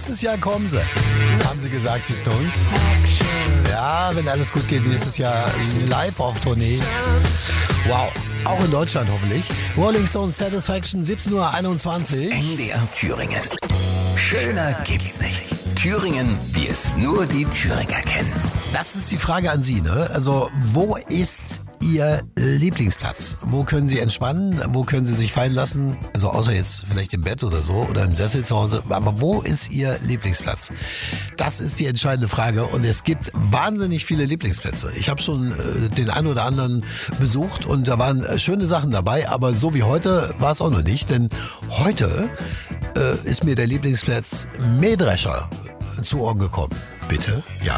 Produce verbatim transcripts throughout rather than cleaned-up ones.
nächstes Jahr kommen sie. Haben sie gesagt, die Stones. Ja, wenn alles gut geht, nächstes Jahr live auf Tournee. Wow. Auch in Deutschland hoffentlich. Rolling Stones Satisfaction, siebzehn Uhr einundzwanzig. N D R Thüringen. Schöner gibt's nicht. Thüringen, wie es nur die Thüringer kennen. Das ist die Frage an Sie, ne? Also, wo ist Ihr Lieblingsplatz? Wo können Sie entspannen? Wo können Sie sich fallen lassen? Also, außer jetzt vielleicht im Bett oder so oder im Sessel zu Hause. Aber wo ist Ihr Lieblingsplatz? Das ist die entscheidende Frage. Und es gibt wahnsinnig viele Lieblingsplätze. Ich habe schon äh, den einen oder anderen besucht und da waren äh, schöne Sachen dabei. Aber so wie heute war es auch noch nicht. Denn heute äh, ist mir der Lieblingsplatz Mähdrescher zu Ohren gekommen. Bitte? Ja.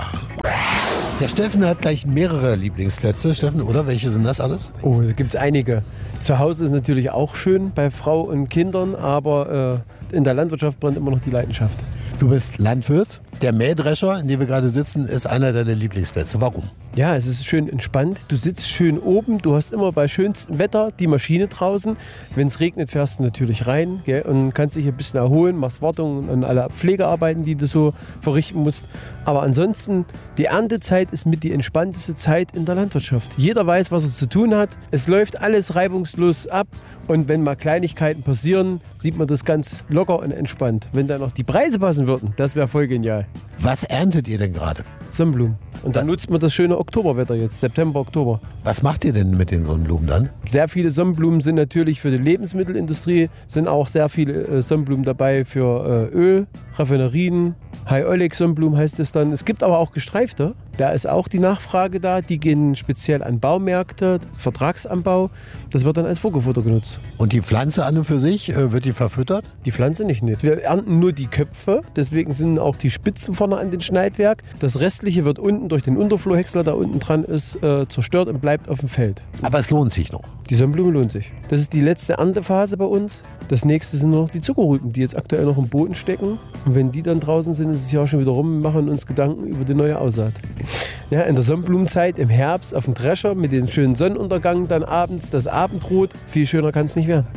Der Steffen hat gleich mehrere Lieblingsplätze. Steffen, oder? Welche sind das alles? Oh, da gibt es einige. Zu Hause ist natürlich auch schön bei Frau und Kindern, aber äh, in der Landwirtschaft brennt immer noch die Leidenschaft. Du bist Landwirt. Der Mähdrescher, in dem wir gerade sitzen, ist einer deiner Lieblingsplätze. Warum? Ja, es ist schön entspannt. Du sitzt schön oben. Du hast immer bei schönstem Wetter die Maschine draußen. Wenn es regnet, fährst du natürlich rein, gell, und kannst dich ein bisschen erholen, machst Wartung und alle Pflegearbeiten, die du so verrichten musst. Aber ansonsten, die Erntezeit ist mit die entspannteste Zeit in der Landwirtschaft. Jeder weiß, was er zu tun hat. Es läuft alles reibungslos ab. Und wenn mal Kleinigkeiten passieren, sieht man das ganz locker und entspannt. Wenn dann noch die Preise passen würden, das wäre voll genial. Was erntet ihr denn gerade? Sonnenblumen. Und dann nutzt man das schöne Oktoberwetter jetzt, September, Oktober. Was macht ihr denn mit den Sonnenblumen dann? Sehr viele Sonnenblumen sind natürlich für die Lebensmittelindustrie, sind auch sehr viele äh, Sonnenblumen dabei für äh, Öl, Raffinerien, High-Oleic-Sonnenblumen heißt es dann. Es gibt aber auch gestreifte. Da ist auch die Nachfrage da. Die gehen speziell an Baumärkte, Vertragsanbau. Das wird dann als Vogelfutter genutzt. Und die Pflanze an und für sich, äh, wird die verfüttert? Die Pflanze nicht, nicht. Wir ernten nur die Köpfe. Deswegen sind auch die Spitzen vorne an den Schneidwerk. Das Restliche wird unten durch den Unterflohhäcksler, der unten dran ist, äh, zerstört und bleibt auf dem Feld. Aber es lohnt sich noch. Die Sonnenblume lohnt sich. Das ist die letzte Erntephase bei uns. Das nächste sind nur noch die Zuckerrüben, die jetzt aktuell noch im Boden stecken. Und wenn die dann draußen sind, ist es ja auch schon wieder rum. Wir machen uns Gedanken über die neue Aussaat. Ja, in der Sonnenblumenzeit im Herbst auf dem Drescher mit dem schönen Sonnenuntergang, dann abends das Abendrot. Viel schöner kann es nicht werden.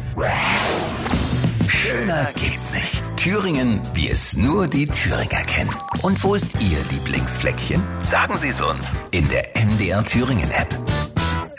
Schöner gibt's nicht. Thüringen, wie es nur die Thüringer kennen. Und wo ist Ihr Lieblingsfleckchen? Sagen Sie es uns in der N D R Thüringen App.